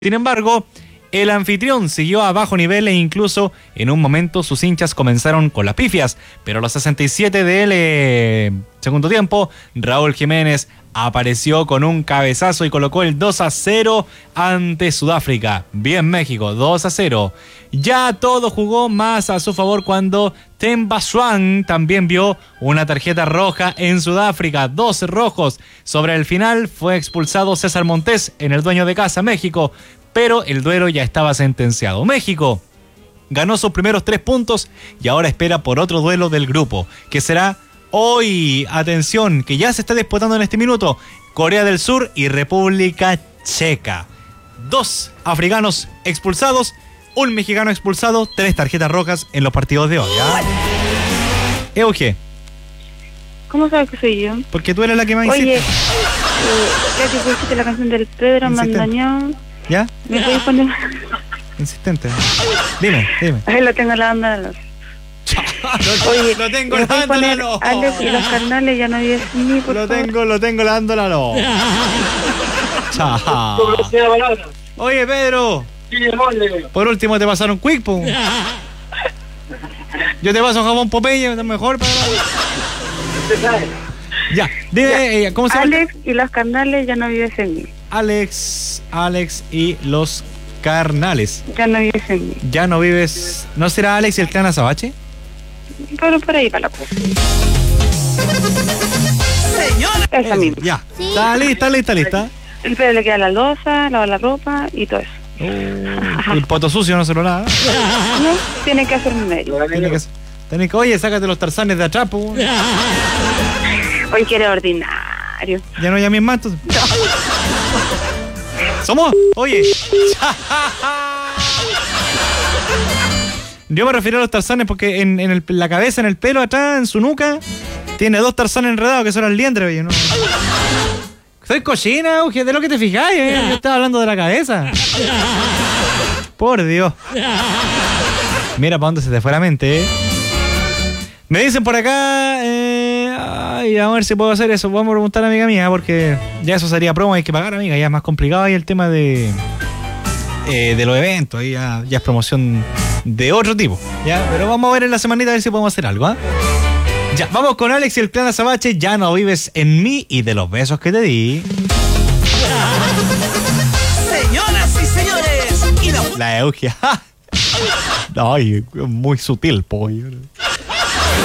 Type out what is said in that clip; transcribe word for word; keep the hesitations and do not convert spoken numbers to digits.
Sin embargo, el anfitrión siguió a bajo nivel e incluso en un momento sus hinchas comenzaron con las pifias, pero a los sesenta y siete del eh, segundo tiempo, Raúl Jiménez apareció con un cabezazo y colocó el dos a cero ante Sudáfrica. Bien México, dos a cero. Ya todo jugó más a su favor cuando Themba Zwane también vio una tarjeta roja en Sudáfrica, dos rojos. Sobre el final fue expulsado César Montés en el dueño de casa, México, pero el duelo ya estaba sentenciado. México ganó sus primeros tres puntos y ahora espera por otro duelo del grupo, que será hoy, atención, que ya se está disputando en este minuto, Corea del Sur y República Checa. Dos africanos expulsados, un mexicano expulsado, tres tarjetas rojas en los partidos de hoy. ¿Ah? Euge. ¿Cómo sabes que soy yo? Porque tú eres la que más Oye, insiste. eh, ya que pusiste la canción del Pedro Mandañón, ¿ya? ¿me puedes poner? Insistente. Dime, dime. Ahí lo tengo lavando la loza. Oye, lo tengo ¿me puedes lavando la poner loza. Alex y los carnales ya no vives sin mí, por Lo favor? tengo, lo tengo lavando la loza. Chao. Oye, Pedro. Por último te pasaron quick, po. Yo te paso jabón Popeye, es mejor para... Ya, dime, eh, ¿cómo se llama? Alex y los carnales ya no vives en mí. Alex, Alex y los carnales. Ya no vives en mí. Ya no vives... ¿No será Alex y el clan Azabache? Pero por ahí para la cosa. Señora. Esa misma. Ya, está lista, lista, lista. El Pedro le queda la loza, lava la ropa y todo eso. Uh, el poto sucio no se lo lava. No, tiene que hacer medio. Tiene que, tiene que, oye, sácate los tarzanes de atrás, po. Hoy quiere ordinario. Ya no llames más, entonces. No. ¿Somos? Oye. Yo me refiero a los tarzanes porque en, en el, la cabeza, en el pelo, atrás, en su nuca, tiene dos tarzanes enredados que son las liendres, oye, ¿no? Soy cochina, oye, de lo que te fijáis, ¿eh? Yo estaba hablando de la cabeza. Por Dios. Mira para dónde se te fue la mente, ¿eh? Me dicen por acá, eh, ay, a ver si puedo hacer eso. Vamos a preguntar a amiga mía, porque ya eso sería promo, hay que pagar, amiga. Ya es más complicado ahí el tema de eh, de los eventos. Ahí ya, ya es promoción de otro tipo, ¿ya? Pero vamos a ver en la semanita a ver si podemos hacer algo, ¿ah? ¿eh? Ya, vamos con Alex y el clan Azabache. Ya no vives en mí y de los besos que te di. Señoras y señores. Y la... La Eugia. Ay, muy sutil, pollo.